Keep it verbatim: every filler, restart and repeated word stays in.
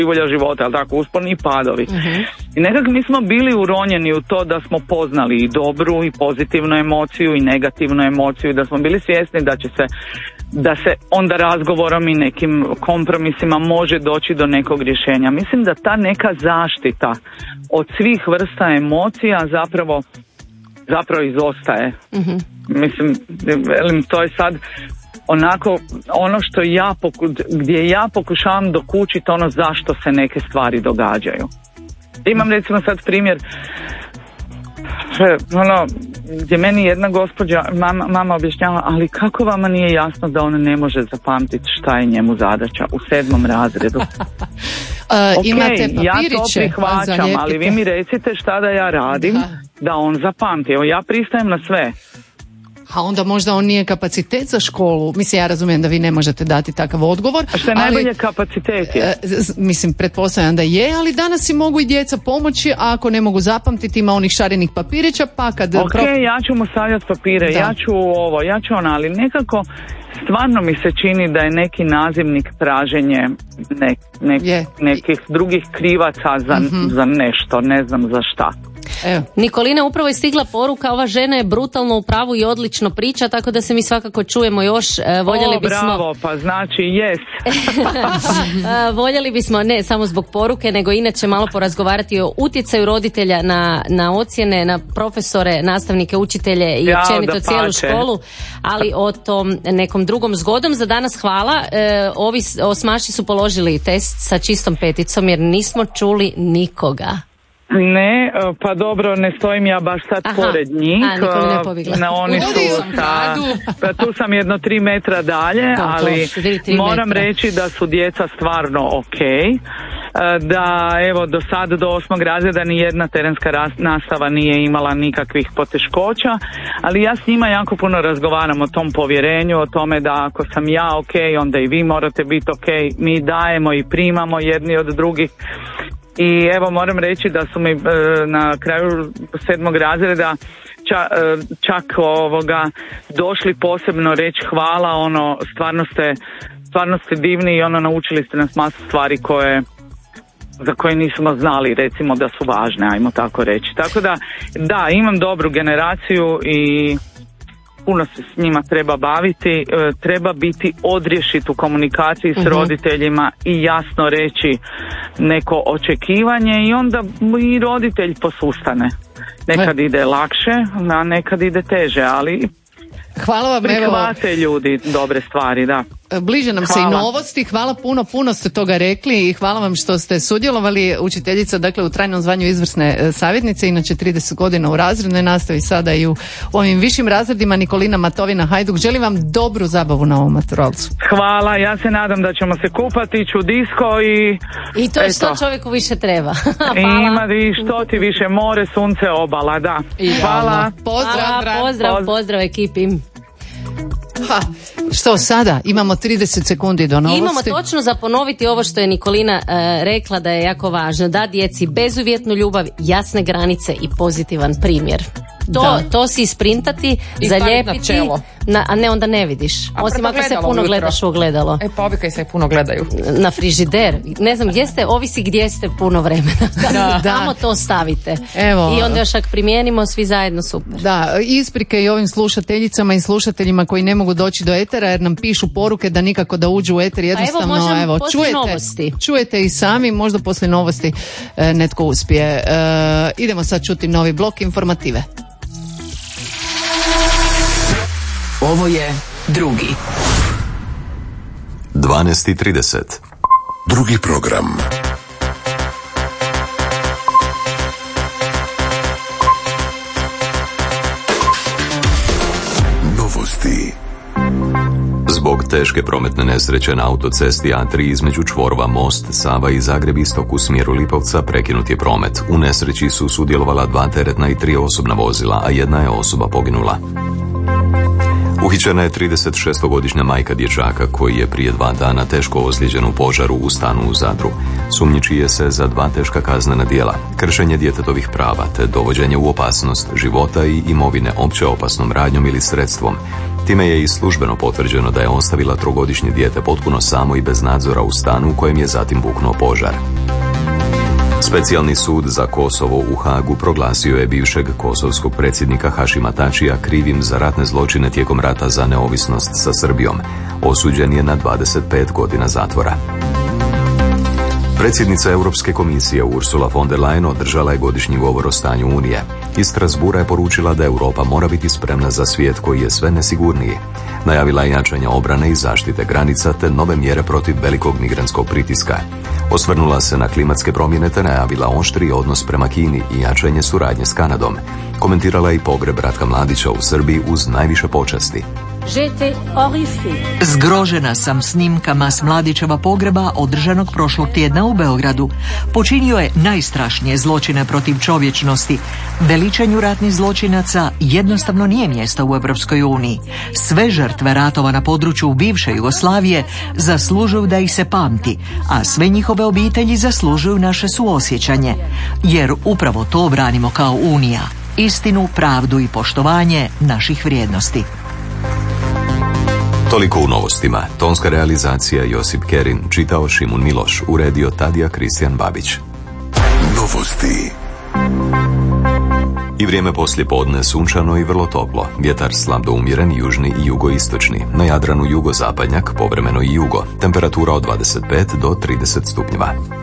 volja života, ali tako, usponi i padovi. Uh-huh. I nekako mi smo bili uronjeni u to da smo poznali i dobru i pozitivnu emociju i negativnu emociju i da smo bili svjesni da će se da se onda razgovorom i nekim kompromisima može doći do nekog rješenja. Mislim da ta neka zaštita od svih vrsta emocija zapravo zapravo izostaje. Uh-huh. Mislim, velim, to je sad onako ono što ja poku, gdje ja pokušavam dokučiti ono zašto se neke stvari događaju. Imam recimo sad primjer ono, gdje meni jedna gospođa, mama, mama objašnjava, ali kako vama nije jasno da on ne može zapamtiti šta je njemu zadaća u sedmom razredu? uh, okay, imate papiriće, ja to prihvaćam, ali vi mi recite šta da ja radim, da, da on zapamti. Evo, ja pristajem na sve. A onda možda on nije kapacitet za školu. Mislim, ja razumijem da vi ne možete dati takav odgovor. A što je ali, najbolje kapacitet je? Mislim, pretpostavljam da je, ali danas si mogu i djeca pomoći, a ako ne mogu zapamtiti, ima onih šarenih papirića, pa kad... Ok, prof... ja ću mu stavljati papire, da. ja ću ovo, ja ću ono, ali nekako stvarno mi se čini da je neki nazivnik traženje ne, ne, nekih drugih krivaca za, mm-hmm. za nešto, ne znam za šta. Evo. Nikolina, upravo je stigla poruka, ova žena je brutalno u pravu i odlično priča, tako da se mi svakako čujemo još. E, voljeli o, bismo... bravo, pa znači yes. e, voljeli bismo, ne samo zbog poruke, nego inače malo porazgovarati o utjecaju roditelja na, na ocjene, na profesore, nastavnike, učitelje i ja, općenito cijelu školu, ali o tom nekom drugom zgodom. Za danas hvala. E, ovi osmaši su položili test sa čistom peticom jer nismo čuli nikoga. Ne, pa dobro, ne stojim ja baš sad Aha. pored njih. A, Nikolina je pobjegla. Na oni su sa, pa tu sam jedno tri metra dalje, to, ali to, tri, tri moram metra. reći da su djeca stvarno ok. Da, evo, do sada, do osmog razreda ni jedna terenska nastava nije imala nikakvih poteškoća, ali ja s njima jako puno razgovaram o tom povjerenju, o tome da ako sam ja ok, onda i vi morate biti ok. Mi dajemo i primamo jedni od drugih. I evo moram reći da su mi e, na kraju sedmog razreda ča, e, čak ovoga došli posebno reći hvala, ono stvarno ste, stvarno ste divni i ono naučili ste nas masu stvari koje za koje nismo znali recimo da su važne, ajmo tako reći. Tako da da, imam dobru generaciju i puno se s njima treba baviti, e, treba biti odriješit u komunikaciji s uh-huh. roditeljima i jasno reći neko očekivanje i onda i roditelj posustane. Nekad He. ide lakše, a nekad ide teže, ali hvala vam, prihvate evo, ljudi dobre stvari, da. Bliže nam hvala. se i novosti, hvala puno, puno ste toga rekli i hvala vam što ste sudjelovali. Učiteljica, dakle, u trajnom zvanju izvrsne savjetnice, inače trideset godina u razrednoj nastavi, sada i u ovim višim razredima, Nikolina Matovina-Hajduk. Želim vam dobru zabavu na ovom maturalcu. Hvala, ja se nadam da ćemo se kupati, ići u disko i... I to je eto. Što čovjeku više treba. Ima i što ti više, more, sunce, obala, da. I hvala. Pozdrav, hvala, pozdrav, pozdrav ekipi. Ha, što sada? Imamo trideset sekundi do novosti. Imamo točno za ponoviti ovo što je Nikolina uh, rekla da je jako važno. Da djeci bezuvjetnu ljubav, jasne granice i pozitivan primjer. To, to si isprintati, I zalijepiti, na, a ne onda ne vidiš. A osim ako se puno ujutro. gledaš u ogledalo. E pa ovi kaj se puno gledaju. Na frižider. Ne znam gdje ste, ovisi gdje ste puno vremena. Da. Tamo to stavite. Evo. I onda još ako primijenimo svi zajedno, super. Da, isprike i ovim slušateljicama i slušateljima koji ne mogu doći do etera jer nam pišu poruke da nikako da uđu u eter. Jednostavno, pa evo, evo čujete, novosti. čujete i sami, možda poslije novosti e, netko uspije. E, idemo sad čuti novi blok informative. Ovo je drugi. dvanaest i trideset. Drugi program. Novosti. Zbog teške prometne nesreće na autocesti A tri između čvorova Most, Sava i Zagreb istok u smjeru Lipovca prekinut je promet. U nesreći su sudjelovala dva teretna i tri osobna vozila, a jedna je osoba poginula. Uhićena je tridesetšestogodišnja majka dječaka koji je prije dva dana teško ozlijeđen u požaru u stanu u Zadru. Sumnjičuje se za dva teška kaznena djela, kršenje djetetovih prava te dovođenje u opasnost života i imovine opće opasnom radnjom ili sredstvom. Time je i službeno potvrđeno da je ostavila trogodišnje dijete potpuno samo i bez nadzora u stanu u kojem je zatim buknuo požar. Specijalni sud za Kosovo u Hagu proglasio je bivšeg kosovskog predsjednika Hašima Tačija krivim za ratne zločine tijekom rata za neovisnost sa Srbijom. Osuđen je na dvadeset pet godina zatvora. Predsjednica Europske komisije Ursula von der Leyen održala je godišnji govor o stanju Unije. Iz Strasbourga je poručila da Europa mora biti spremna za svijet koji je sve nesigurniji. Najavila je jačanje obrane i zaštite granica te nove mjere protiv velikog migrantskog pritiska. Osvrnula se na klimatske promjene te najavila oštriji odnos prema Kini i jačanje suradnje s Kanadom. Komentirala je i pogreb Ratka Mladića u Srbiji uz najviše počasti. Zgrožena sam snimkama s Mladićeva pogreba održanog prošlog tjedna u Beogradu. Počinio je najstrašnije zločine protiv čovječnosti. Veličanju ratnih zločinaca jednostavno nije mjesto u Europskoj uniji. Sve žrtve ratova na području bivše Jugoslavije zaslužuju da ih se pamti, a sve njihove obitelji zaslužuju naše suosjećanje. Jer upravo to branimo kao Unija. Istinu, pravdu i poštovanje naših vrijednosti. Toliko u novostima. Tonska realizacija Josip Kerin, čitao Šimun Miloš, uredio Tadija Kristijan Babić. Novosti. I vrijeme poslije podne sunčano i vrlo toplo. Vjetar slab do umjeren, južni i jugoistočni. Na Jadranu jugozapadnjak, povremeno i jugo. Temperatura od dvadeset pet do trideset stupnjeva.